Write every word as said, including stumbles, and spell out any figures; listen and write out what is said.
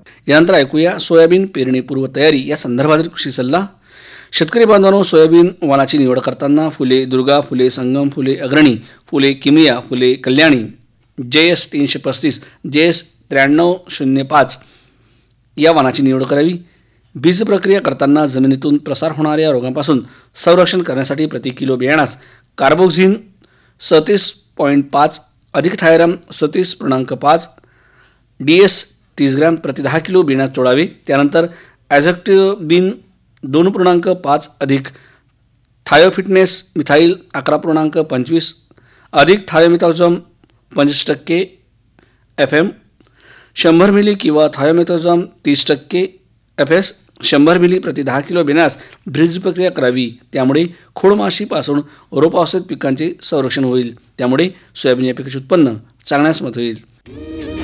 यानंतर ऐकूया सोयाबीन पेरणीपूर्व तयारी या संदर्भातील कृषी सल्ला. शेतकरी बांधवांनो, सोयाबीन वाणाची निवड करताना फुले दुर्गा, फुले संगम, फुले अग्रणी, फुले किमिया, फुले कल्याणी, जे एस तीनशे पस्तीस, जे एस त्र्याण्णव शून्य पाच या वाणाची निवड करावी. बीज प्रक्रिया करताना जमिनीतून प्रसार होणाऱ्या रोगांपासून संरक्षण करण्यासाठी प्रति किलो बियाणास कार्बोक्झिन सतीस पॉईंट पाच अधिक थायरम सतीस पूर्णांक पाच डी एस तीस ग्रॅम प्रति दहा किलो बियाणात तोडावे. त्यानंतर ॲझॅक्टिव्हिन दोन पूर्णांक पाच अधिक थायोफिटनेस मिथाईल अकरा पूर्णांक पंचवीस अधिक थायोमिथॉक्झम पंचवीस टक्के एफ एम शंभर मिली किंवा थायोमिथॉक्झम तीस टक्के एफ एस शंभर मिली प्रति दहा किलो बियाणास ड्रीज प्रक्रिया करावी. त्यामुळे खोडमाशीपासून रोपावस्थेत पिकांचे संरक्षण होईल. त्यामुळे सोयाबीन या पिकाचे उत्पन्न चांगल्यास मत होईल.